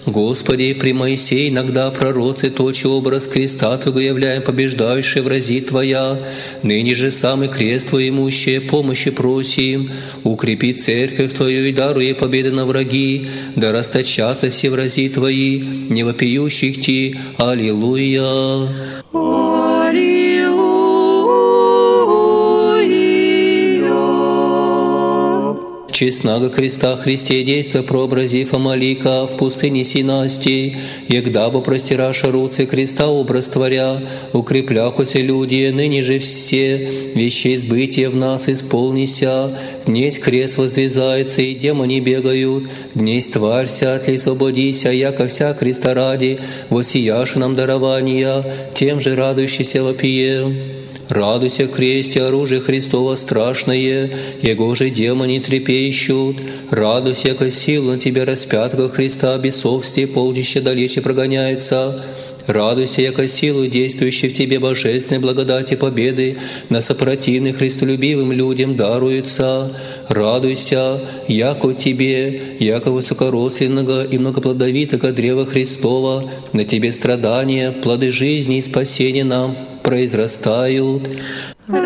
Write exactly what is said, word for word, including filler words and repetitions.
Господи, при Моисее иногда пророцы точи образ креста Твоего являем, побеждающий врази Твоя. Ныне же самый крест Твой имущие помощи просим. Укрепи церковь Твою и даруй ей победы на враги. Да расточатся все врази Твои, не вопиющих Ти. Аллилуйя. Честного креста Христе действа прообразив Амалика в пустыне Синастей, егда бы простираша руцы креста образ творя, укрепляхуся люди, ныне же все вещей сбытия в нас исполнися. Днесь крест воздвизается, и демоны бегают, днесь тварь сядь ли свободися, яко вся креста ради, воссияши нам дарования, тем же радующийся вопием. Радуйся, кресте, оружие Христово страшное, Его же демоны трепещут. Радуйся, ко силу на Тебя распятого Христа, бесовствие полдища далече прогоняется. Радуйся, яко силу, действующей в Тебе божественной благодати победы, на сопротивных христолюбивым людям даруется. Радуйся, яко Тебе, яко высокоросленного и многоплодовитого древа Христова, на Тебе страдания, плоды жизни и спасения нам произрастают.